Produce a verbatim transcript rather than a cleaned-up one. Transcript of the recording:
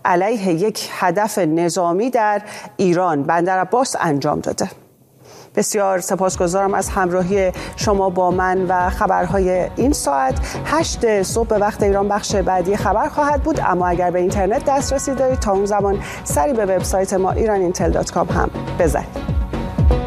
علیه یک هدف نظامی در ایران بندر عباس انجام داده. بسیار سپاسگزارم از همراهی شما با من و خبرهای این ساعت. هشت صبح به وقت ایران بخش بعدی خبر خواهد بود، اما اگر به اینترنت دسترسی دارید تا اون زمان سری به وبسایت ما ایران اینتل دات کام هم بزنید.